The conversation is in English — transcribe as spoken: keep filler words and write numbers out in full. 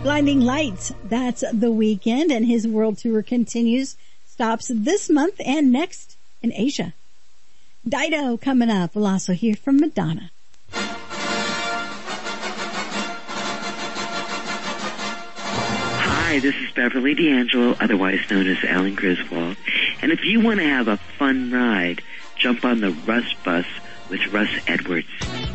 Blinding Lights, that's The Weeknd, and his world tour continues. Stops this month and next in Asia. Dido coming up. We'll also hear from Madonna. Hi, this is Beverly D'Angelo, otherwise known as Alan Griswold. And if you want to have a fun ride, jump on the Russ Bus with Russ Edwards.